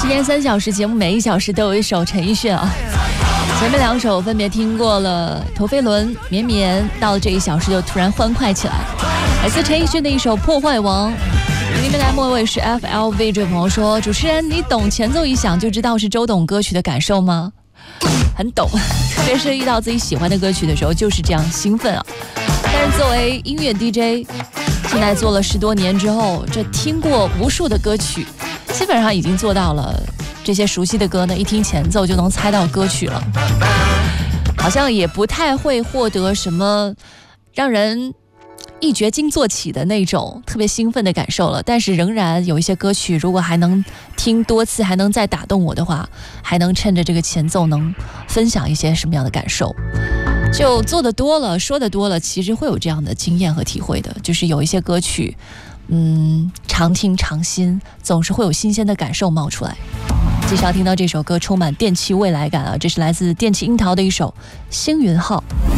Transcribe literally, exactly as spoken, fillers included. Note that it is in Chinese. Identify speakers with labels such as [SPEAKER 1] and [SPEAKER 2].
[SPEAKER 1] 今天三小时节目，每一小时都有一首陈奕迅啊。前面两首分别听过了陀飞轮、绵绵，到了这一小时就突然欢快起来。来自陈奕迅的一首《破坏王》。里面来末位是 F L V 这位朋友说，主持人，你懂前奏一响就知道是周董歌曲的感受吗？很懂，特别是遇到自己喜欢的歌曲的时候就是这样兴奋啊。但是作为音乐 D J， 现在做了十多年之后，这听过无数的歌曲，基本上已经做到了这些熟悉的歌呢，一听前奏就能猜到歌曲了，好像也不太会获得什么让人一觉惊坐起的那种特别兴奋的感受了。但是仍然有一些歌曲，如果还能听多次，还能再打动我的话，还能趁着这个前奏能分享一些什么样的感受。就做得多了，说得多了，其实会有这样的经验和体会的，就是有一些歌曲嗯，常听常新，总是会有新鲜的感受冒出来。接下来听到这首歌充满电气未来感啊，这是来自电气樱桃的一首《星云号》。